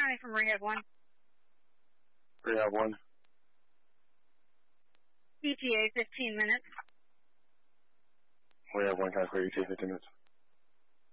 County from Rehab 1. Rehab 1. ETA 15 minutes. Rehab 1, can I clear ETA 15 minutes?